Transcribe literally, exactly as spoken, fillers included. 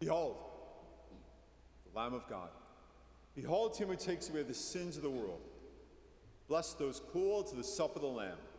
Behold, the Lamb of God. Behold him who takes away the sins of the world. Bless those called to the supper of the Lamb.